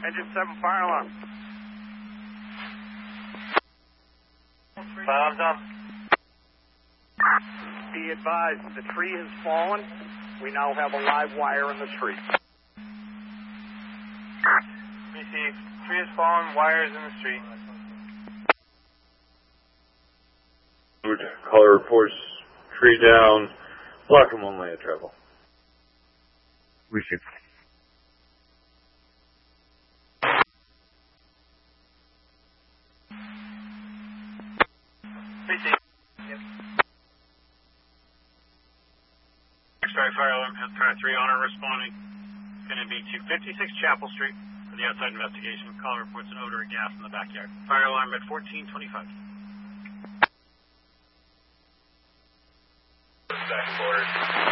Engine 7 fire alarm. Fire alarm's on. Be advised, the tree has fallen. We now have a live wire in the tree. BC, tree has fallen, wires in the street. Caller reports tree down, block and 1 lane of travel. Receive. BC. Yep. Sorry, fire alarm, Path 3 on or responding. Going to be to 56 Chapel Street for the outside investigation. Caller reports an odor of gas in the backyard. Fire alarm at 1425. Back quarters.